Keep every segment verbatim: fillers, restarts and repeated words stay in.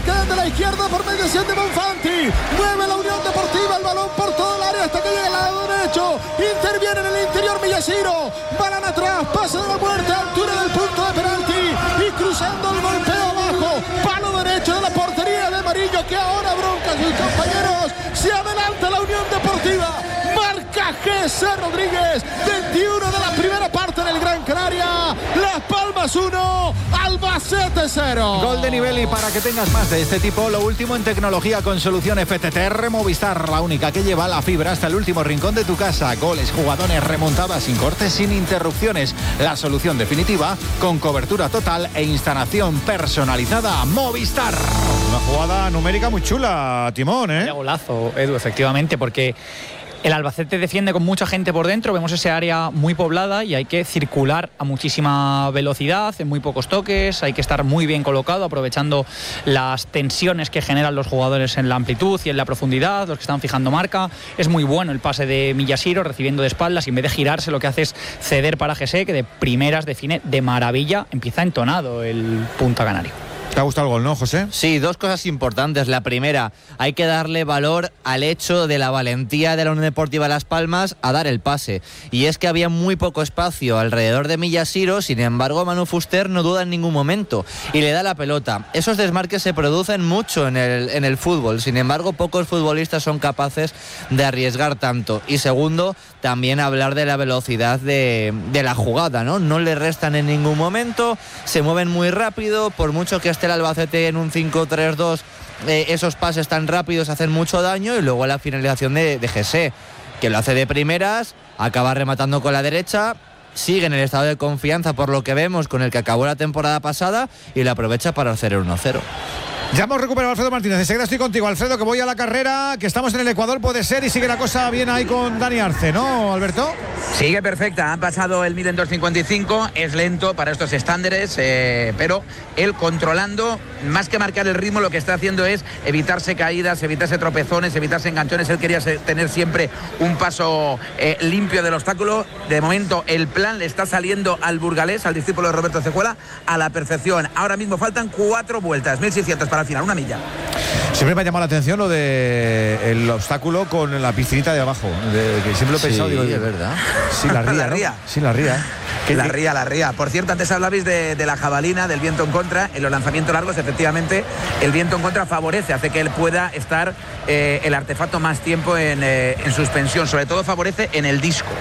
queda de la izquierda por mediación de Bonfanti. Mueve la Unión Deportiva el balón por todo el área hasta que llega al lado derecho. Interviene en el interior Miyashiro. Balón atrás, pase de la muerte, altura del punto de penalti y cruzando el golpeo abajo. Palo derecho de la portería de Amarillo, que ahora bronca a sus compañeros. Se adelanta la Unión Deportiva. Marca Jesús Rodríguez. veintiuno de la primera parte del Gran Canaria. Las Palmas uno, Albacete cero. Gol de nivel, y para que tengas más de este tipo, lo último en tecnología con solución F T T R Movistar, la única que lleva la fibra hasta el último rincón de tu casa. Goles, jugadores, remontadas sin cortes, sin interrupciones. La solución definitiva con cobertura total e instalación personalizada. Movistar. Una jugada numérica muy chula, Timón, ¿eh? Vaya golazo, Edu, efectivamente, porque el Albacete defiende con mucha gente por dentro, vemos ese área muy poblada y hay que circular a muchísima velocidad, en muy pocos toques, hay que estar muy bien colocado, aprovechando las tensiones que generan los jugadores en la amplitud y en la profundidad, los que están fijando marca. Es muy bueno el pase de Miyashiro, recibiendo de espaldas, y en vez de girarse lo que hace es ceder para Jesse, que de primeras define de maravilla. Empieza entonado el Punta Canario. ¿Te ha gustado el gol, no, José? Sí, dos cosas importantes. La primera, hay que darle valor al hecho de la valentía de la Unión Deportiva Las Palmas a dar el pase. Y es que había muy poco espacio alrededor de Miyashiro, sin embargo, Manu Fuster no duda en ningún momento y le da la pelota. Esos desmarques se producen mucho en el, en el fútbol, sin embargo, pocos futbolistas son capaces de arriesgar tanto. Y segundo, también hablar de la velocidad de, de la jugada, ¿no? No le restan en ningún momento, se mueven muy rápido, por mucho que esté el Albacete en un cinco tres dos, eh, esos pases tan rápidos hacen mucho daño, y luego la finalización de, de Jesse, que lo hace de primeras, acaba rematando con la derecha, sigue en el estado de confianza por lo que vemos con el que acabó la temporada pasada y lo aprovecha para hacer el uno cero. Ya hemos recuperado a Alfredo Martínez. Enseguida estoy contigo, Alfredo, que voy a la carrera, que estamos en el Ecuador, puede ser, y sigue la cosa bien ahí con Dani Arce, ¿no, Alberto? Sigue perfecta, han pasado el mil en dos cincuenta y cinco, es lento para estos estándares, eh, pero él controlando, más que marcar el ritmo, lo que está haciendo es evitarse caídas, evitarse tropezones, evitarse enganchones. Él quería tener siempre un paso eh, limpio del obstáculo. De momento el plan le está saliendo al burgalés, al discípulo de Roberto Cejuela, a la perfección. Ahora mismo faltan cuatro vueltas, mil seiscientos para al final, una milla. Siempre me ha llamado la atención lo de el obstáculo con la piscinita de abajo, de, que siempre lo he pensado, sí, digo, es verdad. Sí, la ría, la ¿no? ría. Sí, la ría. La ría, la ría. Por cierto, antes hablabais de, de la jabalina, del viento en contra. En los lanzamientos largos, efectivamente, el viento en contra favorece, hace que él pueda estar eh, el artefacto más tiempo en, eh, en suspensión. Sobre todo favorece en el disco.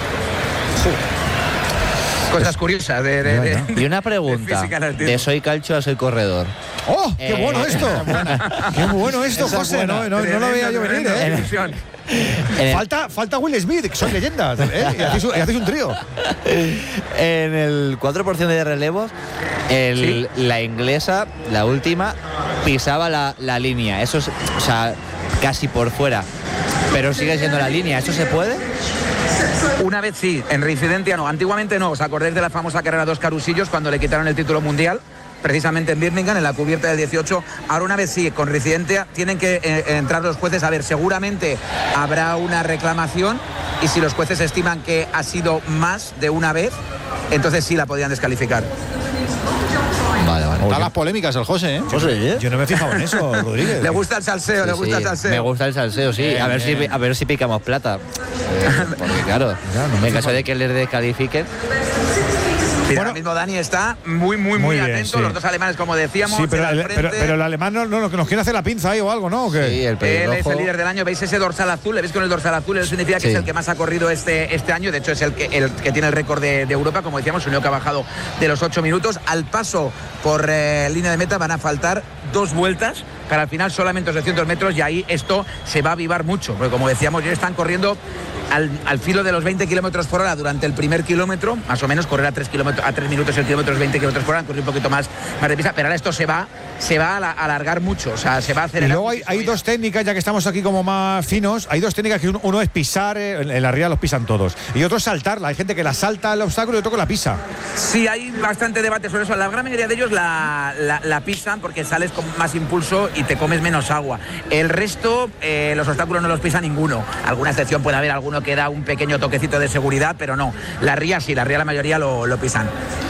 Sí. Cosas curiosas de, de, de, de, y una pregunta de, de soy calcio a soy corredor. ¡Oh! ¡Qué eh, bueno esto! ¡Qué bueno esto, José! No, no, no lo veía yo venir, ¿eh? El... Falta, falta Will Smith, que son leyendas, ¿eh? Y hacéis, y hacéis un trío. En el cuatro por ciento de relevos, el, ¿sí? La inglesa, la última, pisaba la, la línea. Eso es, o sea, casi por fuera. Pero sigue siendo la línea. ¿Eso se puede? Una vez sí, en reincidencia no. Antiguamente no. ¿Os acordáis de la famosa carrera dos carusillos cuando le quitaron el título mundial? Precisamente en Birmingham, en la cubierta del dieciocho. Ahora una vez sí, con reincidencia, tienen que eh, entrar los jueces. A ver, seguramente habrá una reclamación, y si los jueces estiman que ha sido más de una vez, entonces sí la podrían descalificar. Vale, vale. Están las polémicas el José, ¿eh? José, ¿eh? Yo no me he fijado en eso, Rodríguez. Le gusta el salseo, sí, le gusta sí, el salseo. Me gusta el salseo, sí. Bien, a ver bien. si a ver si picamos plata. Eh, porque claro, ya, no en caso de que les descalifiquen. Mira, bueno, ahora mismo Dani está muy, muy, muy, muy bien, atento. Sí. Los dos alemanes, como decíamos. Sí, pero, el, pero, pero el alemán no, no, nos quiere hacer la pinza ahí o algo, ¿no? ¿O qué? Sí, el Él es el líder del año. ¿Veis ese dorsal azul? ¿Le veis con el dorsal azul? Eso significa que sí. es el que más ha corrido este, este año. De hecho, es el que, el que tiene el récord de, de Europa. Como decíamos, un que ha bajado de los ocho minutos. Al paso por eh, línea de meta van a faltar dos vueltas para al final solamente doscientos metros, y ahí esto se va a avivar mucho. Porque como decíamos, ya están corriendo Al, al filo de los veinte kilómetros por hora durante el primer kilómetro, más o menos, correr a tres kilómetros, a tres minutos el kilómetro es veinte kilómetros por hora, correr un poquito más, más de prisa, pero ahora esto se va, se va a alargar mucho, o sea, se va a acelerar. Y luego hay, hay dos técnicas, ya que estamos aquí como más finos, hay dos técnicas que uno, uno es pisar, eh, en la ría los pisan todos, y otro es saltarla. Hay gente que la salta el obstáculo y otro que la pisa. Sí, hay bastante debate sobre eso. La gran mayoría de ellos la, la, la pisan porque sales con más impulso y te comes menos agua. El resto, eh, los obstáculos no los pisa ninguno. Alguna excepción puede haber, alguno que da un pequeño toquecito de seguridad, pero no. La ría sí, la ría la mayoría lo, lo pisan.